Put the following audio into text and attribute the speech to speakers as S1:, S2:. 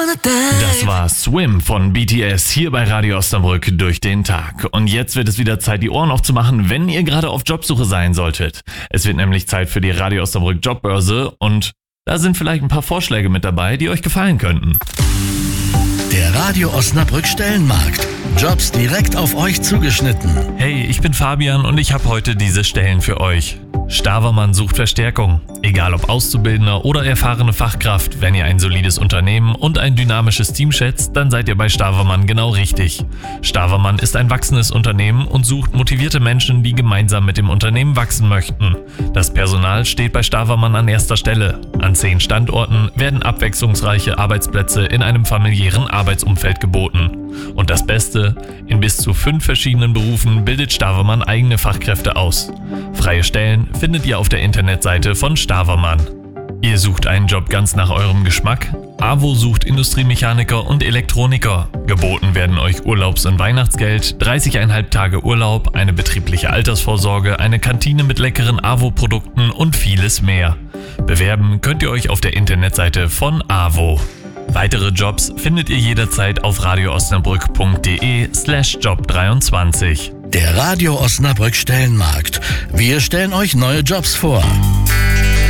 S1: Das war Swim von BTS hier bei Radio Osnabrück durch den Tag. Und jetzt wird es wieder Zeit, die Ohren aufzumachen, wenn ihr gerade auf Jobsuche sein solltet. Es wird nämlich Zeit für die Radio Osnabrück Jobbörse und da sind vielleicht ein paar Vorschläge mit dabei, die euch gefallen könnten.
S2: Der Radio Osnabrück Stellenmarkt. Jobs direkt auf euch zugeschnitten.
S1: Hey, ich bin Fabian und ich habe heute diese Stellen für euch. Stavermann sucht Verstärkung. Egal ob Auszubildender oder erfahrene Fachkraft, wenn ihr ein solides Unternehmen und ein dynamisches Team schätzt, dann seid ihr bei Stavermann genau richtig. Stavermann ist ein wachsendes Unternehmen und sucht motivierte Menschen, die gemeinsam mit dem Unternehmen wachsen möchten. Das Personal steht bei Stavermann an erster Stelle. An 10 Standorten werden abwechslungsreiche Arbeitsplätze in einem familiären Arbeitsumfeld geboten. Und das Beste, in bis zu 5 verschiedenen Berufen bildet Stavermann eigene Fachkräfte aus. Freie Stellen findet ihr auf der Internetseite von Stavermann. Ihr sucht einen Job ganz nach eurem Geschmack? AWO sucht Industriemechaniker und Elektroniker. Geboten werden euch Urlaubs- und Weihnachtsgeld, 30,5 Tage Urlaub, eine betriebliche Altersvorsorge, eine Kantine mit leckeren AWO-Produkten und vieles mehr. Bewerben könnt ihr euch auf der Internetseite von AWO. Weitere Jobs findet ihr jederzeit auf radioosnabrück.de/job23.
S2: Der Radio Osnabrück Stellenmarkt. Wir stellen euch neue Jobs vor.